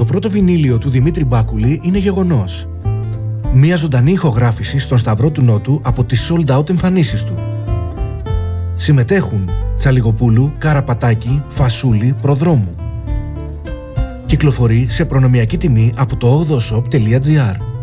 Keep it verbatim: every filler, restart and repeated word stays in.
Το πρώτο βινίλιο του Δημήτρη Μπάκουλη είναι γεγονός. Μία ζωντανή ηχογράφηση στον Σταυρό του Νότου από τις sold out εμφανίσεις του. Συμμετέχουν Τσαλιγοπούλου, Καραπατάκη, Φασούλη, Προδρόμου. Κυκλοφορεί σε προνομιακή τιμή από το ογδοshop τελεία gr.